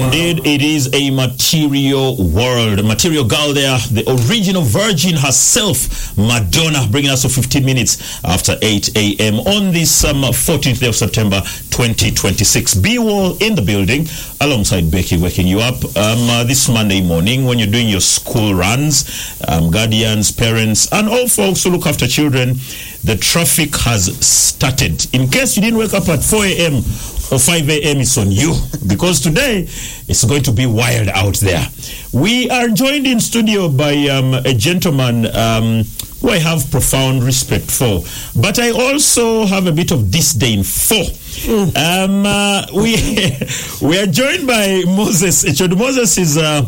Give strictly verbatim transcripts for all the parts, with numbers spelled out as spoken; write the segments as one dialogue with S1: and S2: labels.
S1: Indeed, it is a material world. A material girl there, the original virgin herself, Madonna, bringing us to fifteen minutes after eight a.m. on this um, fourteenth day of September twenty twenty-six. B-Wall in the building alongside Becky, waking you up um, uh, this Monday morning when you're doing your school runs. Um, guardians, parents, and all folks who look after children. The traffic has started. In case you didn't wake up at four a.m. or five a.m., it's on you, because today it's going to be wild out there. We are joined in studio by um, a gentleman um, who I have profound respect for, but I also have a bit of disdain for. Mm. Um, uh, we we are joined by Moses. Moses is... Uh,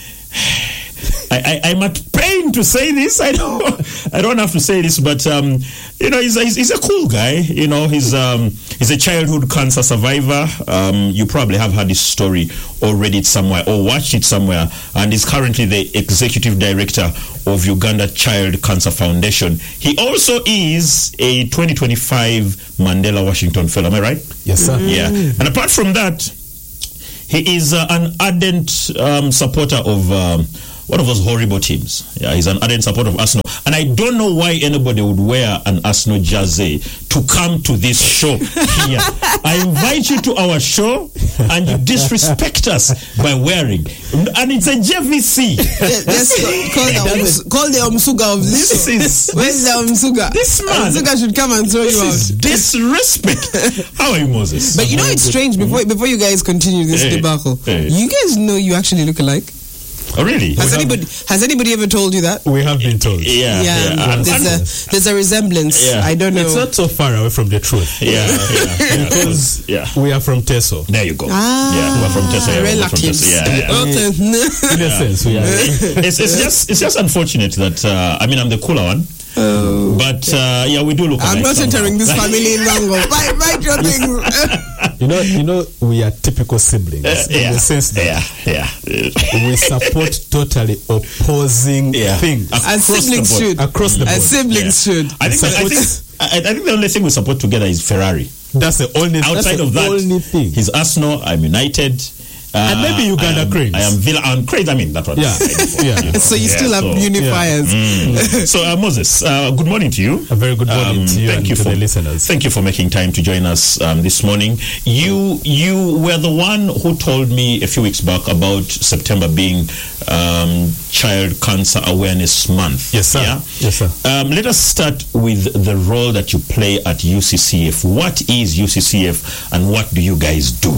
S1: I, I, I'm at pain to say this. I don't. I don't have to say this, but um, you know, he's a, he's a cool guy. You know, he's um, he's a childhood cancer survivor. Um, you probably have heard his story or read it somewhere or watched it somewhere, and is currently the executive director of Uganda Child Cancer Foundation. He also is a twenty twenty-five Mandela Washington Fellow. Am I right?
S2: Yes, sir.
S1: Mm. Yeah. And apart from that, he is uh, an ardent um, supporter of. Um, One of those horrible teams. Yeah, he's an ardent supporter of Arsenal. And I don't know why anybody would wear an Arsenal jersey to come to this show here. I invite you to our show and you disrespect us by wearing. And it's a J V C.
S3: Let's call, the, call the Omsuga of this.
S1: This is...
S3: Where's the Omsuga?
S1: This man.
S3: Omsuga should come and throw you out.
S1: Disrespect. How are you, Moses?
S3: But you know, it's strange. Before, before you guys continue this
S1: hey,
S3: debacle,
S1: hey.
S3: you guys know you actually look alike?
S1: Oh, really?
S3: Has we anybody have, has anybody ever told you that?
S2: We have been told.
S1: Yeah,
S3: yeah. yeah.
S1: And,
S3: there's,
S1: and,
S3: a, there's a resemblance.
S1: Yeah.
S3: I don't know.
S2: It's not so far away from the truth.
S1: Yeah, yeah.
S2: Because
S1: yeah.
S2: we are from Teso.
S1: There you go.
S3: Ah,
S1: yeah, we're from Teso. Yeah, we're from Teso. Yeah, yeah.
S3: Okay.
S2: In a sense, we are.
S1: It's, it's just it's just unfortunate that uh, I mean I'm the cooler one.
S3: Oh.
S1: But uh, yeah, we do look.
S3: I'm not
S1: somehow.
S3: entering this family in Longo. Write, write your things.
S2: You know, you know, we are typical siblings
S1: uh,
S2: in
S1: yeah,
S2: the sense that
S1: yeah, yeah.
S2: we support totally opposing
S1: yeah.
S2: things.
S3: As siblings should.
S2: Across the board.
S3: As siblings yeah. should.
S1: I think, I, think, I, I think the only thing we support together is Ferrari.
S2: That's the only.
S1: Outside
S2: that's
S1: of
S2: the
S1: that,
S2: only thing.
S1: He's Arsenal. I'm United. Uh,
S2: and maybe Uganda
S1: I am,
S2: Cranes.
S1: I am Villa and Cranes. I mean, that's what
S2: yeah. yeah.
S1: You know,
S3: so you
S1: yeah,
S3: still have
S1: so,
S3: unifiers.
S1: Yeah. Mm. So, uh, Moses, uh, good morning to you.
S2: A very good morning
S1: um,
S2: to you
S1: thank
S2: and
S1: you
S2: to
S1: for,
S2: the listeners.
S1: Thank you for making time to join us um, this morning. You you were the one who told me a few weeks back about September being um, Child Cancer Awareness Month.
S2: Yes, sir.
S1: Yeah?
S2: Yes, sir.
S1: Um, let us start with the role that you play at U C C F. What is U C C F and what do you guys do?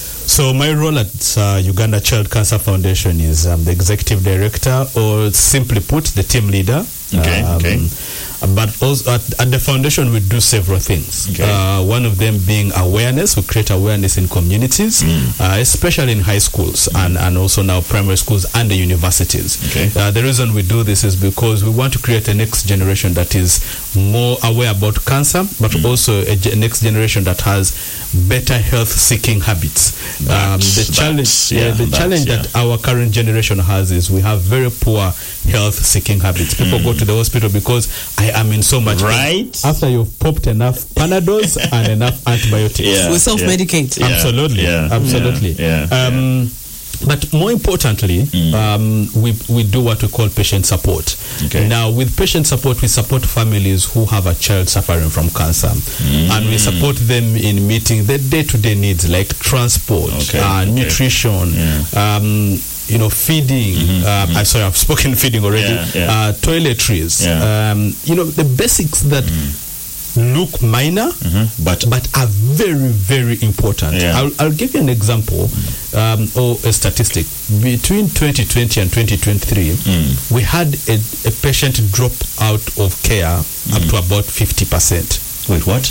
S2: So my role at uh, Uganda Child Cancer Foundation is um, the executive director, or simply put, the team leader.
S1: Okay,
S2: um,
S1: okay.
S2: But also at, at the foundation, we do several things.
S1: Okay.
S2: Uh, one of them being awareness. We create awareness in communities, mm. uh, especially in high schools and, and also now primary schools and the universities.
S1: Okay.
S2: Uh, the reason we do this is because we want to create a next generation that is more aware about cancer, but mm. also a ge- next generation that has better health-seeking habits. Um, the challenge,
S1: yeah,
S2: yeah, the challenge
S1: yeah.
S2: that our current generation has is we have very poor health-seeking habits. People mm. go to the hospital because I am in so much
S1: right
S2: pain. After you've popped enough Panadols and enough antibiotics.
S3: Yeah. We self-medicate.
S2: Yeah. Absolutely,
S1: yeah.
S2: absolutely.
S1: Yeah. Yeah.
S2: Um, But more importantly, mm. um, we we do what we call patient support.
S1: Okay.
S2: Now, with patient support, we support families who have a child suffering from cancer, mm. and we support them in meeting the day-to-day needs like transport,
S1: okay.
S2: uh,
S1: okay.
S2: nutrition, yeah. um, you know, feeding. Mm-hmm. Uh, mm-hmm. I'm sorry, I've spoken feeding already.
S1: Yeah, yeah.
S2: Uh, toiletries.
S1: Yeah.
S2: Um, you know, the basics that. Mm. look minor, mm-hmm. but but are very, very important.
S1: Yeah.
S2: I'll, I'll give you an example um, or a statistic. Between twenty twenty and twenty twenty-three, mm. we had a, a patient drop out of care mm. up to about fifty percent.
S1: Wait, what?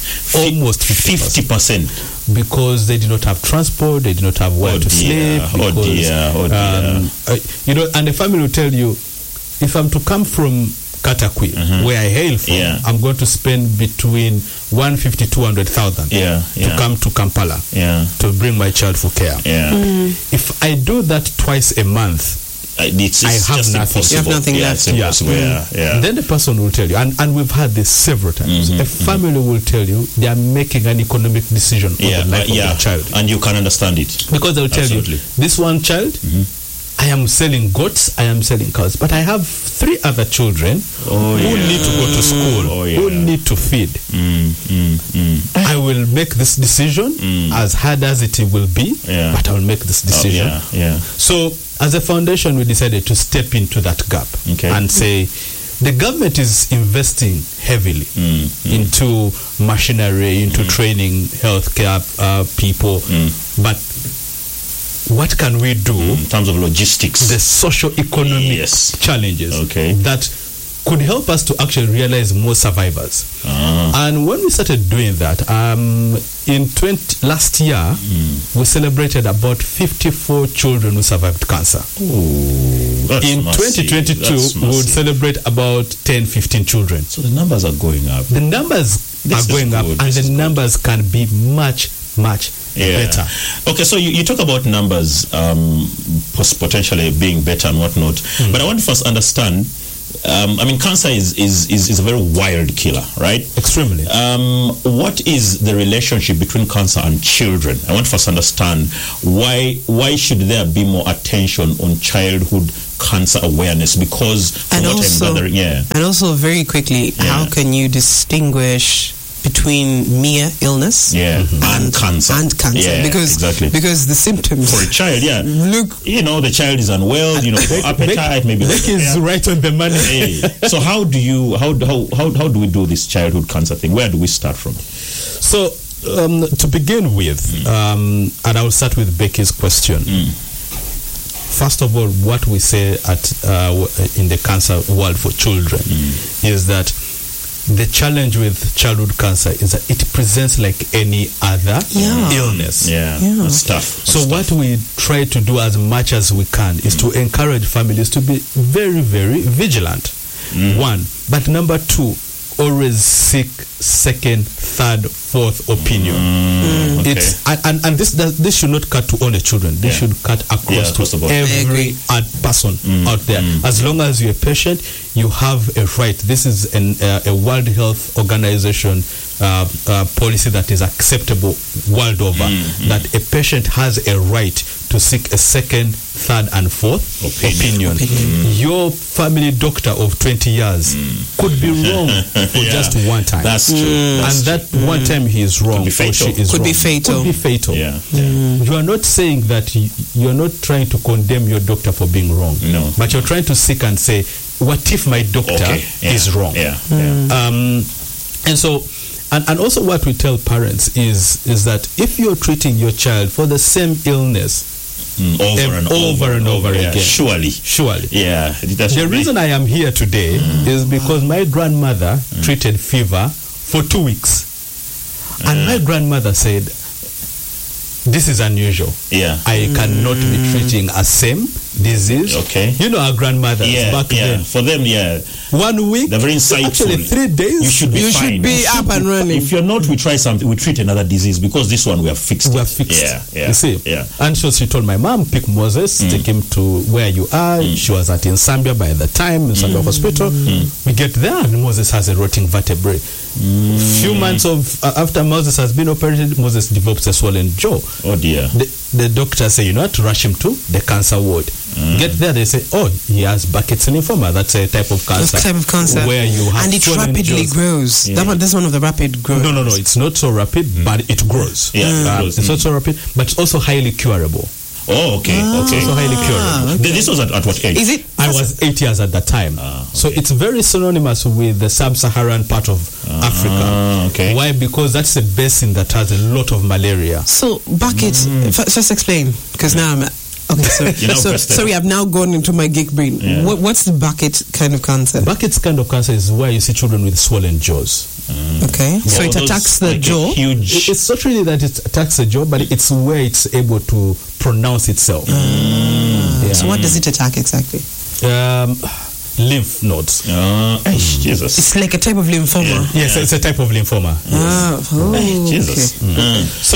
S2: Almost fifty
S1: percent.
S2: Because they did not have transport, they did not have where
S1: oh
S2: to
S1: dear.
S2: sleep.
S1: Because, oh dear, oh dear.
S2: Um, uh, you know, and the family will tell you, if I'm to come from Katakwi, mm-hmm. where I hail from,
S1: yeah.
S2: I'm going to spend between one hundred fifty to two hundred thousand
S1: yeah, yeah.
S2: to come to Kampala
S1: yeah.
S2: to bring my child for care.
S1: Yeah.
S3: Mm.
S2: If I do that twice a month,
S1: uh, it's, it's
S2: I have
S1: just
S2: nothing.
S1: impossible.
S3: You have nothing
S1: yeah,
S3: left.
S1: It's impossible. Yeah, yeah.
S2: Then the person will tell you, and, and we've had this several times.
S1: Mhm,
S2: a family will tell you they are making an economic decision for
S1: yeah,
S2: the life
S1: uh, yeah.
S2: of their child.
S1: And you can understand it.
S2: Because they'll tell
S1: Absolutely.
S2: you, this one child, I am selling goats, I am selling cows, but I have three other children
S1: Oh,
S2: who
S1: yeah.
S2: need to go to school,
S1: Oh,
S2: who
S1: yeah.
S2: need to feed.
S1: Mm, mm, mm.
S2: I will make this decision,
S1: Mm.
S2: as hard as it will be,
S1: Yeah.
S2: but I will make this
S1: Oh,
S2: decision.
S1: yeah, yeah.
S2: So, as a foundation, we decided to step into that gap
S1: Okay.
S2: and say, the government is investing heavily
S1: Mm, mm.
S2: into machinery, into training healthcare uh, people,
S1: Mm.
S2: but what can we do?
S1: In terms of logistics.
S2: The socio-economic
S1: Yes.
S2: challenges
S1: Okay.
S2: that could help us to actually realize more survivors.
S1: Ah.
S2: And when we started doing that, um, in twenty last year, we celebrated about fifty-four children who survived cancer.
S1: Ooh, that's
S2: In
S1: massive.
S2: twenty twenty-two,
S1: That's
S2: we would
S1: massive.
S2: celebrate about ten, fifteen children.
S1: So the numbers are going up.
S2: The numbers
S1: This
S2: are
S1: is
S2: going up,
S1: good.
S2: and
S1: This
S2: the
S1: is good.
S2: numbers can be much, much
S1: Yeah.
S2: better.
S1: Okay, so you, you talk about numbers um, pos- potentially being better and whatnot, but I want to first understand. Um, I mean, cancer is, is, is, is a very wild killer, right?
S2: Extremely.
S1: Um, what is the relationship between cancer and children? I want to first understand why why should there be more attention on childhood cancer awareness? Because from
S3: And
S1: what
S3: also,
S1: I'm gathering, yeah.
S3: and also very quickly,
S1: Yeah.
S3: how can you distinguish between mere illness
S1: Yeah, and cancer.
S3: and cancer?
S1: Yeah,
S3: because
S1: exactly.
S3: because the symptoms
S1: For a child, yeah.
S3: look.
S1: You know, the child is unwell, you know, for appetite, maybe.
S2: Beck is
S1: yeah.
S2: right on the money.
S1: Hey, so how do you how, how how how do we do this childhood cancer thing? Where do we start from?
S2: So, um, to begin with, um, and I will start with Becky's question. First of all, what we say at uh, w- in the cancer world for children is that the challenge with childhood cancer is that it presents like any other
S3: Yeah.
S2: illness.
S1: Yeah,
S3: Yeah.
S1: that's tough.
S2: So what we try to do as much as we can is to encourage families to be very, very vigilant. One. But number two, always seek second, third, fourth opinion.
S1: Mm, okay.
S2: It's and, and, and this does, this should not cut to only children. This
S1: Yeah.
S2: should cut across
S1: Yeah, across the
S2: to
S1: board.
S3: I
S2: every
S3: agree.
S2: ad- person out there. As long as you're a patient, you have a right. This is an, uh, a World Health Organization uh, uh, policy that is acceptable world over. That a patient has a right to seek a second, third, and fourth
S1: Opinion.
S2: opinion. Your family doctor of twenty years could be wrong for
S1: Yeah.
S2: just one time.
S1: That's true. That's
S2: and that one time he is wrong,
S1: be
S2: or
S1: fatal.
S2: she is
S3: Could
S2: wrong.
S3: be fatal.
S2: Could be fatal.
S1: Yeah, yeah.
S2: You are not saying that you, you are not trying to condemn your doctor for being wrong.
S1: No.
S2: But you're trying to seek and say, what if my doctor
S1: Okay. Yeah.
S2: is wrong?
S1: Yeah, yeah.
S2: Um, and so, and, and also what we tell parents is is that if you're treating your child for the same illness
S1: Mm, over
S2: ev-
S1: and
S2: over and over
S1: yeah,
S2: again.
S1: Surely.
S2: surely.
S1: Yeah. That
S2: The
S1: should be-
S2: reason I am here today is because my grandmother treated fever for two weeks. And my grandmother said, this is unusual.
S1: Yeah.
S2: I cannot be treating a same disease.
S1: Okay.
S2: You know our grandmothers
S1: Yeah,
S2: back
S1: yeah.
S2: then.
S1: For them, yeah.
S2: One week,
S1: They're very insightful.
S2: actually three days,
S1: You should be
S3: You
S1: fine.
S3: should be up and running.
S1: If you're not, we try something. We treat another disease because this one we have fixed.
S2: we
S1: it.
S2: are fixed.
S1: Yeah, yeah.
S2: You see?
S1: Yeah.
S2: And so she told my mom, pick Moses, take him to where you are. She was at Insambia by the time, Insambia Hospital. We get there and Moses has a rotting vertebrae. Few months of uh, after Moses has been operated, Moses develops a swollen jaw.
S1: Oh dear.
S2: The, the doctor say, you know what, rush him to the cancer ward. Get there, they say, oh, he has Burkitt's lymphoma. That's a type of cancer.
S3: This type of cancer.
S2: Where you have
S3: and it
S2: swollen
S3: rapidly
S2: jaws.
S3: grows. That one, that's one of the rapid growth.
S2: No, no, no. It's not so rapid, but it grows.
S1: Yeah, it
S2: Uh,
S1: grows.
S2: it's not so rapid, but it's also highly curable.
S1: Oh, okay, okay.
S2: Also highly curable.
S1: Th- This was at, at what age?
S3: Is it?
S2: I was eight years at that time.
S1: Ah,
S2: So it's very synonymous with the sub-Saharan part of Africa.
S1: Ah, okay.
S2: Why? Because that's a basin that has a lot of malaria.
S3: So bucket. F- first explain, because now I'm. Okay, sorry.
S1: You know,
S3: so,
S1: first, uh,
S3: sorry, I've now gone into my geek brain.
S1: Yeah.
S3: What, what's the bucket kind of cancer?
S2: Burkitt's kind of cancer is where you see children with swollen jaws.
S3: Okay, so
S1: Oh,
S3: it
S1: those,
S3: attacks the
S1: like, a
S3: jaw.
S1: Huge.
S2: It- It's not really that it attacks the jaw, but it's where it's able to pronounce itself. Yeah.
S3: So what does it attack exactly?
S2: Um, lymph nodes.
S1: Uh, eh, Jesus.
S3: It's like a type of lymphoma.
S2: Yes, it's a type of lymphoma.
S3: Ah, oh,
S1: Eh, Jesus.
S3: okay.
S1: Mm.
S2: So,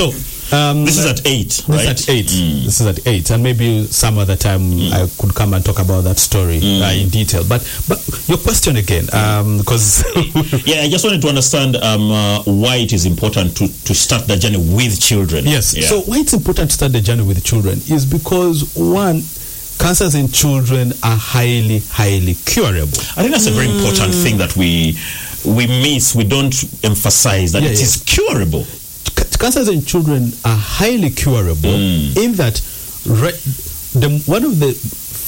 S2: Um,
S1: This is at eight,
S2: This
S1: right?
S2: is at eight. This is at eight, and maybe some other time I could come and talk about that story uh, in detail. But but your question again, because
S1: Yeah, I just wanted to understand um, uh, why it is important to, to start the journey with children.
S2: yes,
S1: Yeah.
S2: so why it's important to start the journey with children is because one, cancers in children are highly highly curable.
S1: I think that's a very important thing that we we miss. We don't emphasize that
S2: Yeah,
S1: it
S2: yeah.
S1: is curable.
S2: C- cancers in children are highly curable in that re- the, one of the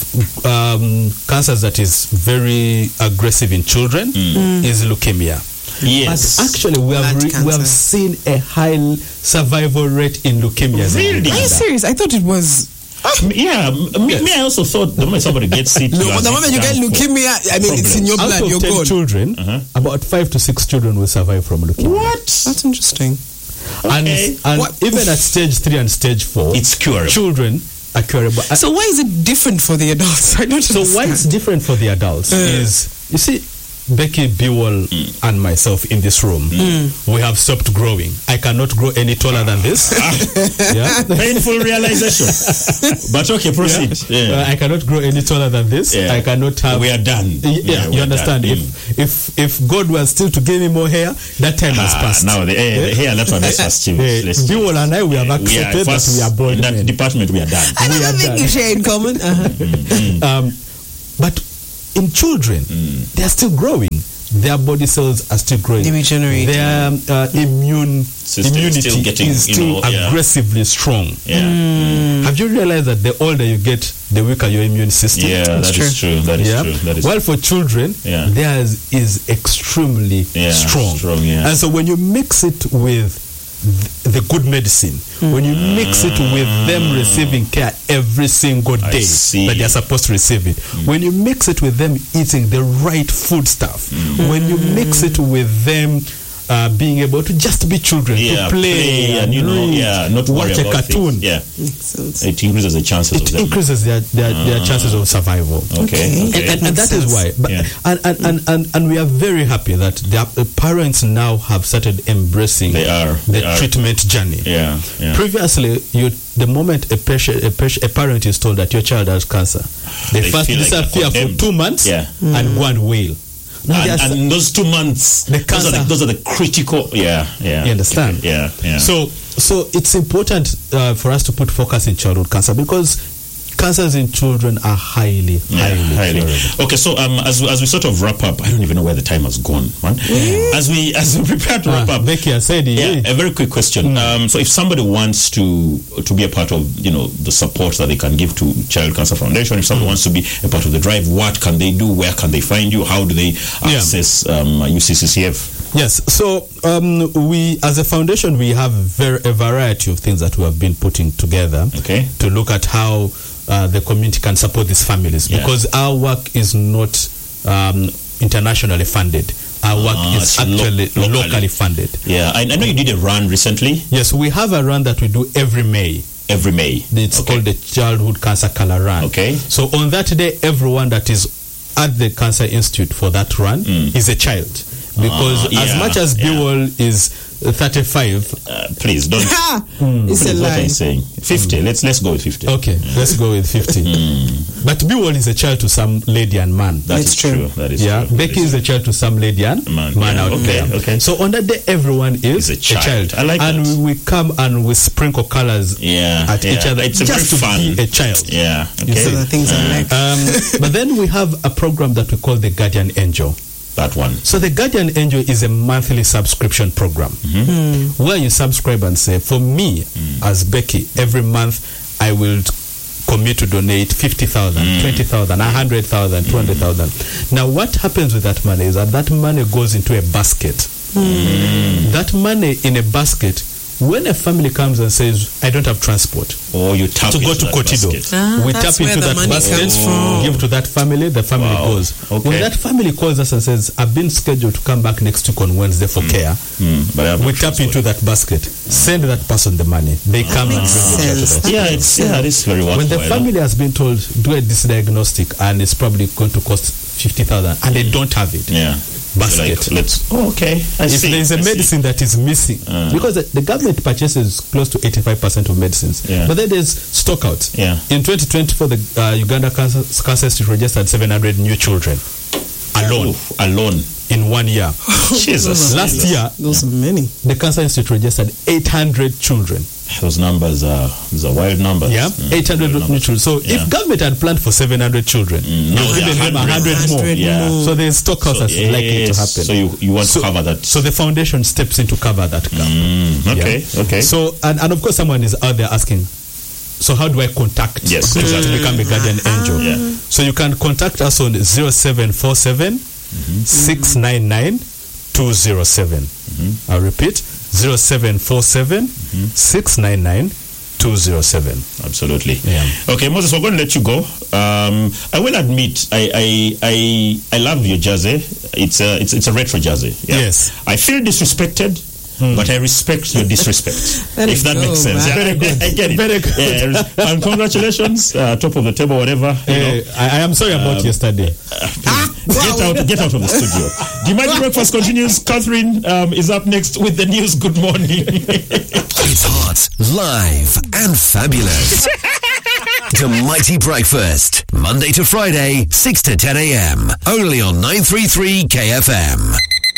S2: um, cancers that is very aggressive in children is leukemia.
S1: Yes.
S2: But actually, we have
S3: Blood
S2: re- we have
S3: cancer.
S2: seen a high survival rate in leukemia.
S1: Really?
S3: Are you serious? I thought it was.
S1: Yeah, m- me,
S2: Yes.
S1: me, I also thought the moment somebody gets sick,
S3: No,
S1: you are
S3: the moment you get
S1: done for
S3: leukemia, I mean, it's in your
S2: Out
S3: blood.
S2: of
S3: You're
S2: ten
S3: gone.
S2: children, about five to six children will survive from leukemia.
S1: What?
S3: That's interesting.
S2: And,
S1: Okay.
S2: and
S3: What-
S2: even at stage three and stage four,
S1: It's curable.
S2: children are curable.
S3: So why is it different for the adults? I don't
S2: So
S3: understand.
S2: why it's different for the adults is, you see, Becky Bewell and myself in this room, we have stopped growing. I cannot grow any taller than this. yeah.
S1: Painful realization. But okay, proceed. Yeah.
S2: Uh, I cannot grow any taller than this.
S1: Yeah.
S2: I cannot have.
S1: We are done.
S2: Y- Yeah,
S1: Yeah, we
S2: you
S1: are
S2: understand.
S1: done.
S2: If if if God was still to give me more hair, that time has
S1: Ah,
S2: passed.
S1: now the, eh, the hair, that one, let's first chill.
S2: Eh,
S1: Let's chill.
S2: Bewell and I, we have
S1: We are
S2: accepted that
S1: first-
S2: we are bald
S1: in that
S2: men.
S1: department, we are done.
S3: I
S2: we
S3: never
S2: are
S3: think
S2: done.
S3: you share in common. Uh-huh.
S2: Um, but in children, they are still growing. Their body cells are still growing.
S3: They regenerate.
S2: Their uh, immune
S1: System is
S2: immunity
S1: still getting,
S2: is
S1: you
S2: still
S1: know, yeah.
S2: aggressively strong.
S1: Yeah.
S2: Have you realized that the older you get, the weaker your immune system?
S1: Yeah, that is true. That is
S2: Yeah.
S1: true. That is
S2: Well, for children,
S1: Yeah.
S2: theirs is extremely
S1: Yeah,
S2: strong.
S1: strong, yeah.
S2: And so when you mix it with th- the good medicine, when you mix it with them receiving care every single
S1: I
S2: day
S1: see.
S2: that they're supposed to receive it, when you mix it with them eating the right food stuff, when you mix it with them uh, being able to just be children,
S1: Yeah,
S2: to play,
S1: play and, you know,
S2: read,
S1: yeah, not worry
S2: watch a
S1: about
S2: cartoon,
S1: things. Yeah,
S3: Excellent.
S1: it increases the chances
S2: it
S1: of them.
S2: increases their, their, their chances of survival.
S1: Okay,
S3: Okay.
S1: okay.
S2: And, and, and that is
S3: Makes
S2: why. But,
S1: Yeah.
S2: and, and, and, and, and we are very happy that the uh, parents now have started embracing
S1: They are,
S2: the
S1: they are.
S2: treatment journey.
S1: Yeah, yeah.
S2: Previously, you the moment a, patient, a, patient, a parent is told that your child has cancer, they,
S1: They
S2: first
S1: feel like
S2: disappear
S1: they're
S2: for
S1: condemned.
S2: two months
S1: Yeah.
S2: and go and wail. Now they
S1: and,
S2: are-
S1: and those two months,
S2: The
S1: those, are
S2: cancer-
S1: the, those are the critical. Yeah, yeah.
S2: You understand?
S1: Yeah, yeah.
S2: So, so it's important uh, for us to put focus in childhood cancer because cancers in children are highly,
S1: Yeah,
S2: highly,
S1: highly.
S2: curable.
S1: Okay, so um, as as we sort of wrap up, I don't even know where the time has gone, man. As we as we prepare to wrap
S2: Ah,
S1: up,
S2: Becky has said,
S1: yeah,
S2: yeah.
S1: a very quick question. Um, so if somebody wants to to be a part of, you know, the support that they can give to Child Cancer Foundation, if somebody wants to be a part of the drive, what can they do? Where can they find you? How do they access um, U C C C F?
S2: Yes, so um, we, as a foundation, we have ver- a variety of things that we have been putting together
S1: Okay.
S2: to look at how uh, the community can support these families
S1: Yeah.
S2: because our work is not um, internationally funded. Our work
S1: Ah,
S2: is
S1: it's lo-
S2: actually
S1: locally.
S2: locally funded.
S1: Yeah, I, I know you did a run recently,
S2: Yes, we have a run that we do every May.
S1: every May.
S2: It's
S1: Okay.
S2: called the Childhood Cancer Color Run.
S1: Okay.
S2: So on that day, everyone that is at the Cancer Institute for that run is a child. Because
S1: Ah,
S2: as
S1: yeah,
S2: much as
S1: yeah.
S2: Bewell is uh, thirty-five,
S1: Uh, please don't.
S3: Ha! It's a
S1: Please, what
S3: lie.
S1: I'm saying. fifty. Let's let's go with fifty.
S2: okay, let's go with fifty. But Bewell is a child to some lady and man.
S1: That
S3: It's
S1: is
S3: true.
S1: true. That is
S2: Yeah,
S1: true.
S2: Becky is a child to some lady and
S1: Man,
S2: man,
S1: yeah,
S2: out
S1: okay,
S2: there.
S1: okay.
S2: So on that day, everyone is
S1: Is a child. I like
S2: and
S1: that.
S2: we, we come and we sprinkle colors
S1: Yeah,
S2: at
S1: yeah.
S2: each other
S1: It's a
S2: just
S1: very
S2: to
S1: fun.
S2: be a child.
S1: Yeah.
S2: You
S1: Okay.
S3: So the things I like.
S2: Um, but then we have a program that we call the Guardian Angel.
S1: That one.
S2: So the Guardian Angel is a monthly subscription program where you subscribe and say, for me as Becky, every month I will commit to donate fifty thousand, twenty thousand, one hundred thousand, two hundred thousand. Now what happens with that money is that that money goes into a basket. That money in a basket, when a family comes and says, I don't have transport,
S1: Or you tap
S2: to go
S1: into
S2: to
S1: that
S2: Kotido.
S1: basket.
S3: Ah,
S2: we
S3: that's
S2: tap into
S3: where the
S2: that
S3: money
S2: basket,
S3: comes from.
S2: give to that family, the family
S1: Wow.
S2: goes.
S1: Okay.
S2: When that family calls us and says, I've been scheduled to come back next week on Wednesday for care,
S1: Mm, but I have
S2: we
S1: no
S2: tap
S1: transport.
S2: into that basket, send that person the money. They come and bring the child to
S3: sense.
S2: the
S1: Yeah, it's yeah, it's very worthwhile.
S2: When the family has been told, do a this diagnostic and it's probably going to cost fifty thousand and they don't have it,
S1: Yeah.
S2: basket.
S1: Like, let's. Oh, okay. I
S2: if
S1: see.
S2: there is a
S1: I
S2: medicine
S1: see.
S2: that is missing,
S1: Uh.
S2: because the, the government purchases close to eighty-five percent of medicines,
S1: Yeah.
S2: but then there's stockouts.
S1: Yeah.
S2: In twenty twenty-four, the uh, Uganda Cancer, Cancer Institute registered seven hundred new children alone
S1: Oof, alone.
S2: in one year.
S1: Jesus.
S2: Last
S1: Jesus.
S2: year,
S3: Those are many.
S2: the Cancer Institute registered eight hundred children.
S1: Those numbers are those are wild numbers.
S2: Yeah,
S1: Mm,
S2: eight hundred
S1: wild
S2: new
S1: numbers.
S2: children. So
S1: Yeah.
S2: if government had planned for seven hundred children,
S1: Mm, no,
S2: you've
S1: there
S2: given
S1: are
S2: them one
S1: one
S2: hundred
S1: hundred
S2: more.
S1: Yeah.
S2: So the stockhouse
S1: So,
S2: is likely to
S1: yes,
S2: happen.
S1: so you- you want to
S2: so,
S1: cover that.
S2: So the foundation steps in to cover that gap.
S1: Mm, okay.
S2: Yeah.
S1: Okay.
S2: So and, and of course someone is out there asking, so how do I contact
S1: Yes,
S2: to
S1: exactly.
S2: become a guardian angel?
S1: Yeah.
S2: So you can contact us on zero seven four seven six nine nine two zero seven. I'll repeat zero seven four seven six nine nine two zero seven.
S1: Absolutely.
S2: Yeah.
S1: Okay, Moses, we're going to let you go. Um, I will admit, I, I I I love your jersey. It's a it's it's a retro jersey. Yeah.
S2: Yes.
S1: I feel disrespected. But I respect your disrespect,
S3: Very
S1: if that
S3: good,
S1: makes sense.
S3: man.
S1: Yeah,
S2: Very good.
S1: I get it.
S2: Very good.
S1: Yeah, and congratulations, uh, top of the table, whatever. You know.
S2: Hey, I, I am sorry about yesterday.
S1: Get out, get out of the studio. The Mighty Breakfast continues. Catherine um, is up next with the news. Good morning.
S4: It's hot, live, and fabulous. To Mighty Breakfast, Monday to Friday, six to ten a.m. Only on nine thirty-three K F M.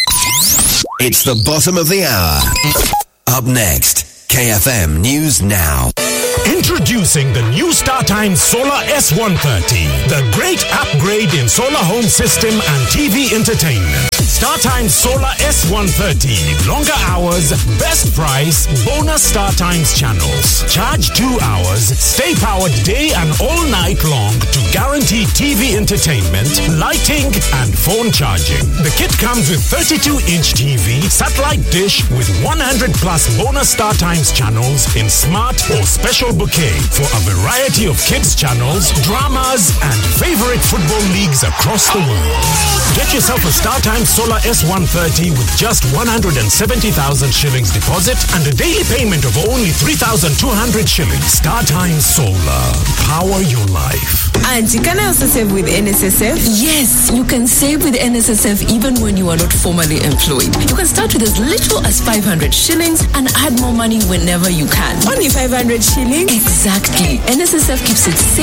S4: It's the bottom of the hour. Up next, K F M News Now.
S5: Introducing the new StarTimes Solar S one thirty, the great upgrade in solar home system and T V entertainment. StarTimes Solar S one thirty, longer hours, best price, bonus StarTimes channels. Charge two hours, stay powered day and all night long to guarantee T V entertainment, lighting, and phone charging. The kit comes with thirty-two inch T V, satellite dish with one hundred plus bonus StarTimes channels in smart or special bouquet for a variety of kids channels, dramas, and favorite football leagues across the world. Get yourself a StarTimes Solar S one thirty with just one hundred seventy thousand shillings deposit and a daily payment of only three thousand two hundred shillings. StarTimes Solar. Power your life.
S3: Auntie, can I also save with N S S F?
S6: Yes, you can save with N S S F even when you are not formally employed. You can start with as little as five hundred shillings and add more money whenever you can.
S3: Only five hundred shillings?
S6: Exactly. N S S F keeps it safe